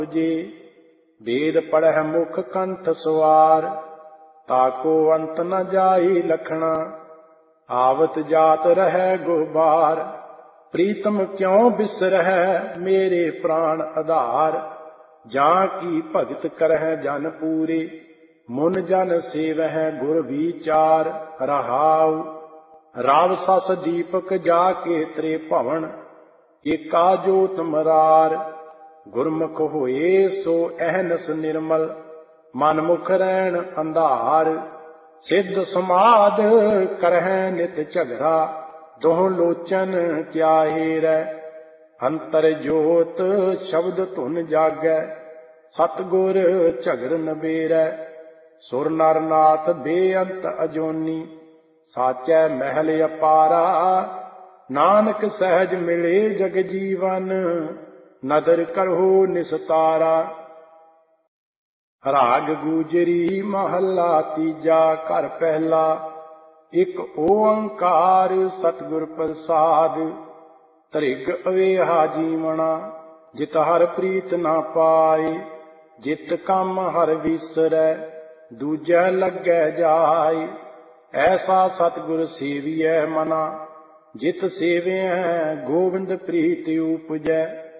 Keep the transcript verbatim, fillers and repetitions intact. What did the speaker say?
जे वेद पढ़ह मुख कंठ सवार, ताको अंत न जाई लखना, आवत जात रह गुबार। प्रीतम क्यों बिसरह मेरे प्राण आधार, जां की भगत करह जन पूरे, मुन जन सेवह गुर विचार। रहाउ राव सस दीपक जाके त्रे भवन, एका जोत मरार। गुरमुख होए सो अहनस निर्मल, मन मुख रैन अंधार। सिद्ध समाध करह नित झगड़ा, दोह लोचन क्या हेरै। अंतर जोत शब्द धुन जागै, सतगुर झगर नबेरै। सुर नर नाथ बेअंत अजोनी, साचै महल अपारा। नानक सहज मिले जग जीवन, नदर करहु निस्तारा। राग गुजरी महला तीजा, घर पहला एक ओंकार सतगुर प्रसाद। तरिग अवेहा जीवना, जित हर प्रीत ना पाए। जित कम हर विसरै, दूजै लगै जाए। ऐसा सतगुर सेवियै मना, जित सेवियै गोविंद प्रीत उपजै।